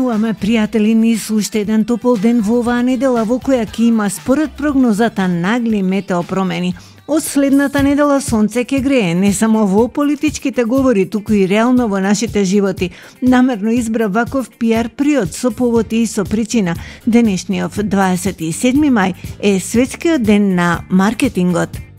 минуваме, пријатели, низ уште еден топол ден во оваа недела во која ќе има според прогнозата нагли метеопромени. Од следната недела сонце ќе грее не само во политичките говори, туку и реално во нашите животи. Намерно избра ваков пиар приод со повод и со причина. Денешниот 27 мај е светскиот ден на маркетингот.